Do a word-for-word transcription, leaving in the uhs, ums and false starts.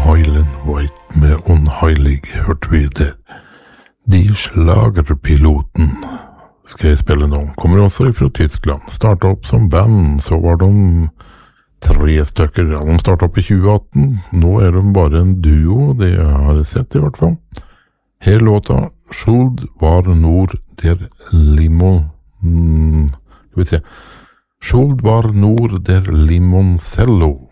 Highland White med Unheilig hørte vi der. De Schlagerpiloten skal jeg spille nå. Kommer også fra Tyskland. Startet opp som band, så var de tre stykker. Ja, de startet opp i tjue atten. Nå er de bare en duo, det har jeg sett i hvert fall. Her låta Schuld var nur der Limo... Mm, skal vi se. Schuld var nur der Limoncello.